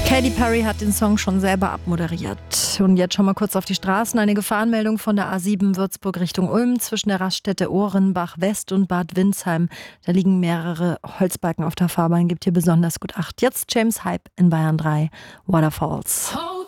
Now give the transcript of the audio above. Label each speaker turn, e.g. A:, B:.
A: Katy Perry hat den Song schon selber abmoderiert. Und jetzt schon mal kurz auf die Straßen. Eine Gefahrenmeldung von der A7 Würzburg Richtung Ulm zwischen der Raststätte Ohrenbach West und Bad Windsheim. Da liegen mehrere Holzbalken auf der Fahrbahn. Gibt hier besonders gut Acht. Jetzt James Hype in Bayern 3. Waterfalls.
B: Hold